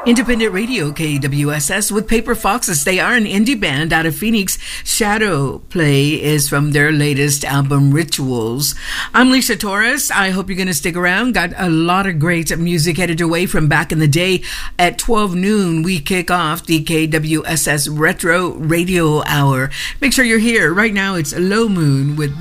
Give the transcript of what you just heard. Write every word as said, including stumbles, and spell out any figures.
Independent radio, K W S S, with Paper Foxes. They are an indie band out of Phoenix. Shadow Play is from their latest album, Rituals. I'm Lisa Torres. I hope you're going to stick around. Got a lot of great music headed your way from back in the day. At twelve noon, we kick off the K W S S Retro Radio Hour. Make sure you're here. Right now, it's Low Moon with